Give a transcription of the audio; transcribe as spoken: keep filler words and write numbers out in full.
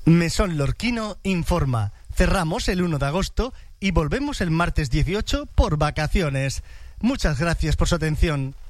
Mesón Lorquino informa. Cerramos el uno de agosto y volvemos el martes dieciocho por vacaciones. Muchas gracias por su atención.